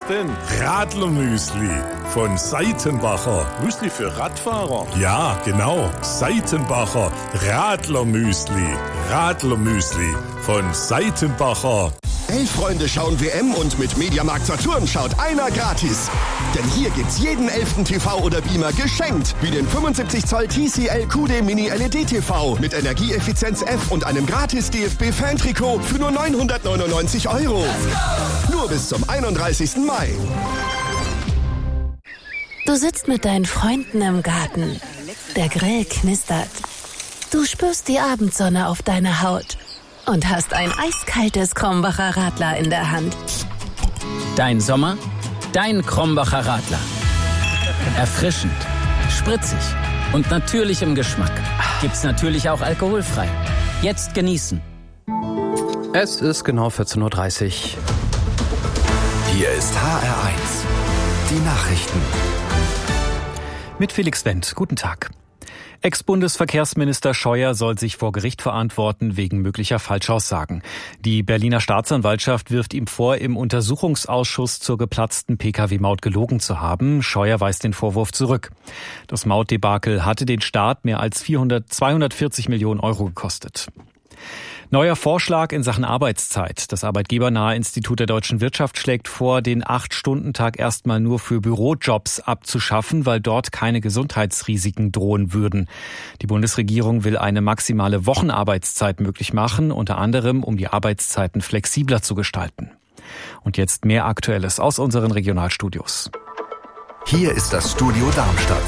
denn? Radlermüsli von Seitenbacher. Müsli für Radfahrer? Ja, genau. Seitenbacher Radlermüsli. Radlermüsli von Seitenbacher. Elf-Freunde schauen WM und mit Mediamarkt Saturn schaut einer gratis. Denn hier gibt's jeden 11. TV oder Beamer geschenkt. Wie den 75 Zoll TCL QD Mini LED TV mit Energieeffizienz F und einem gratis DFB-Fan-Trikot für nur 999 €. Nur bis zum 31. Mai. Du sitzt mit deinen Freunden im Garten. Der Grill knistert. Du spürst die Abendsonne auf deiner Haut. Und hast ein eiskaltes Krombacher Radler in der Hand. Dein Sommer, dein Krombacher Radler. Erfrischend, spritzig und natürlich im Geschmack. Gibt's natürlich auch alkoholfrei. Jetzt genießen. Es ist genau 14:30 Uhr. Hier ist HR1. Die Nachrichten. Mit Felix Wendt. Guten Tag. Ex-Bundesverkehrsminister Scheuer soll sich vor Gericht verantworten wegen möglicher Falschaussagen. Die Berliner Staatsanwaltschaft wirft ihm vor, im Untersuchungsausschuss zur geplatzten Pkw-Maut gelogen zu haben. Scheuer weist den Vorwurf zurück. Das Mautdebakel hatte den Staat mehr als 240 Millionen € gekostet. Neuer Vorschlag in Sachen Arbeitszeit. Das Arbeitgebernahe Institut der deutschen Wirtschaft schlägt vor, den 8-Stunden-Tag erstmal nur für Bürojobs abzuschaffen, weil dort keine Gesundheitsrisiken drohen würden. Die Bundesregierung will eine maximale Wochenarbeitszeit möglich machen, unter anderem, um die Arbeitszeiten flexibler zu gestalten. Und jetzt mehr Aktuelles aus unseren Regionalstudios. Hier ist das Studio Darmstadt.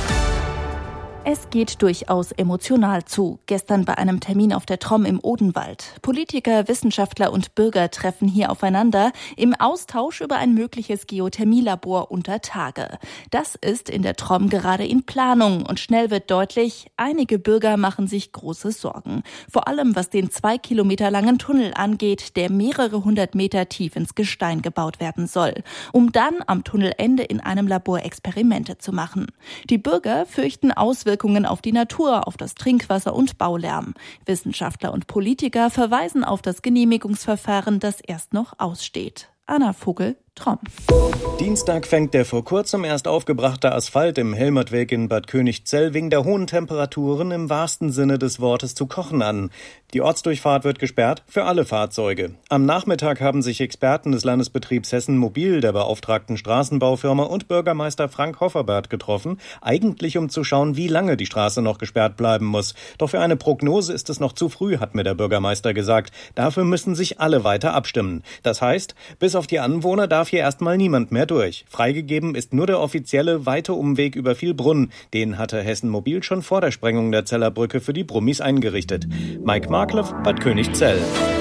Es geht durchaus emotional zu. Gestern bei einem Termin auf der TROM im Odenwald. Politiker, Wissenschaftler und Bürger treffen hier aufeinander im Austausch über ein mögliches Geothermielabor unter Tage. Das ist in der TROM gerade in Planung und schnell wird deutlich, einige Bürger machen sich große Sorgen. Vor allem was den 2 Kilometer langen Tunnel angeht, der mehrere 100 Meter tief ins Gestein gebaut werden soll, um dann am Tunnelende in einem Labor Experimente zu machen. Die Bürger fürchten Auswirkungen auf die Natur, auf das Trinkwasser und Baulärm. Wissenschaftler und Politiker verweisen auf das Genehmigungsverfahren, das erst noch aussteht. Anna Vogel, TROM. Dienstag fängt der vor kurzem erst aufgebrachte Asphalt im Helmertweg in Bad Königszell wegen der hohen Temperaturen im wahrsten Sinne des Wortes zu kochen an. Die Ortsdurchfahrt wird gesperrt für alle Fahrzeuge. Am Nachmittag haben sich Experten des Landesbetriebs Hessen Mobil, der beauftragten Straßenbaufirma und Bürgermeister Frank Hofferbert getroffen, eigentlich um zu schauen, wie lange die Straße noch gesperrt bleiben muss. Doch für eine Prognose ist es noch zu früh, hat mir der Bürgermeister gesagt. Dafür müssen sich alle weiter abstimmen. Das heißt, bis auf die Anwohner darf hier erstmal niemand mehr durch. Freigegeben ist nur der offizielle weite Umweg über Vielbrunn. Den hatte Hessen Mobil schon vor der Sprengung der Zeller Brücke für die Brummis eingerichtet. Mike Markleff, Bad Königszell.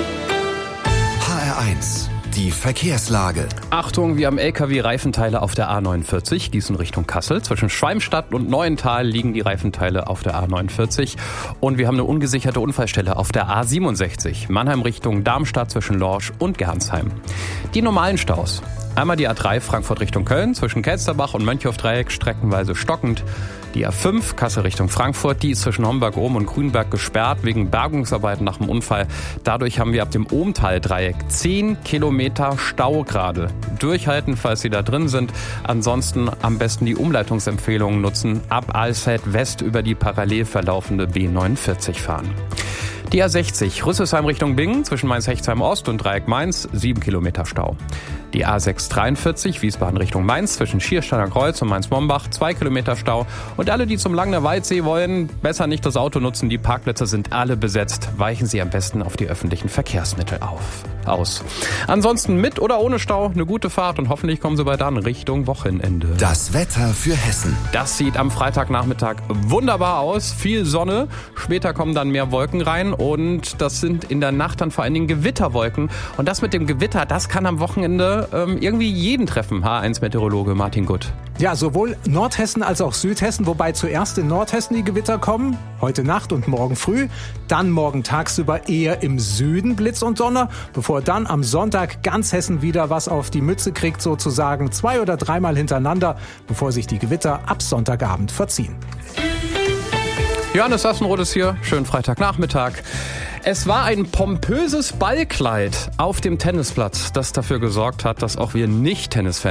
HR1. Die Verkehrslage. Achtung, wir haben LKW-Reifenteile auf der A49, Gießen Richtung Kassel. Zwischen Schwalmstadt und Neuental liegen die Reifenteile auf der A49. Und wir haben eine ungesicherte Unfallstelle auf der A67, Mannheim Richtung Darmstadt zwischen Lorsch und Gernsheim. Die normalen Staus. Einmal die A3 Frankfurt Richtung Köln, zwischen Kelsterbach und Mönchhoff-Dreieck streckenweise stockend. Die A5 Kassel Richtung Frankfurt, die ist zwischen Homberg-Ohm und Grünberg gesperrt wegen Bergungsarbeiten nach dem Unfall. Dadurch haben wir ab dem Ohmtal-Dreieck 10 Kilometer Stau gerade. Durchhalten, falls Sie da drin sind. Ansonsten am besten die Umleitungsempfehlungen nutzen. Ab Alsfeld West über die parallel verlaufende B49 fahren. Die A60 Rüsselsheim Richtung Bingen zwischen Mainz-Hechtsheim Ost und Dreieck Mainz 7 Kilometer Stau. Die A643 Wiesbaden Richtung Mainz zwischen Schiersteiner Kreuz und Mainz-Mombach 2 Kilometer Stau. Und alle, die zum Langner Waldsee wollen, besser nicht das Auto nutzen. Die Parkplätze sind alle besetzt. Weichen Sie am besten auf die öffentlichen Verkehrsmittel aus. Ansonsten mit oder ohne Stau eine gute Fahrt und hoffentlich kommen Sie bald an Richtung Wochenende. Das Wetter für Hessen. Das sieht am Freitagnachmittag wunderbar aus. Viel Sonne. Später kommen dann mehr Wolken rein und das sind in der Nacht dann vor allen Dingen Gewitterwolken. Und das mit dem Gewitter, das kann am Wochenende irgendwie jeden treffen. H1-Meteorologe Martin Gutt. Ja, sowohl Nordhessen als auch Südhessen, wobei zuerst in Nordhessen die Gewitter kommen, heute Nacht und morgen früh, dann morgen tagsüber eher im Süden Blitz und Donner, bevor dann am Sonntag ganz Hessen wieder was auf die Mütze kriegt, sozusagen 2- oder 3-mal hintereinander, bevor sich die Gewitter ab Sonntagabend verziehen. Johannes Sassenroth ist hier, schönen Freitagnachmittag. Es war ein pompöses Ballkleid auf dem Tennisplatz, das dafür gesorgt hat, dass auch wir Nicht-Tennisfans